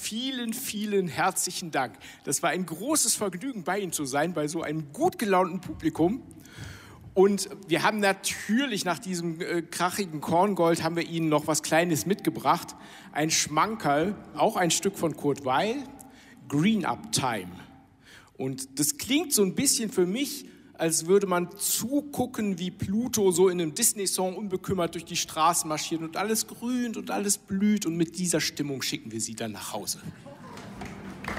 vielen, vielen herzlichen Dank. Das war ein großes Vergnügen, bei Ihnen zu sein, bei so einem gut gelaunten Publikum. Und wir haben natürlich nach diesem krachigen Korngold haben wir Ihnen noch was Kleines mitgebracht. Ein Schmankerl, auch ein Stück von Kurt Weill, Green Up Time. Und das klingt so ein bisschen für mich, als würde man zugucken, wie Pluto so in einem Disney-Song unbekümmert durch die Straßen marschiert und alles grünt und alles blüht. Und mit dieser Stimmung schicken wir Sie dann nach Hause.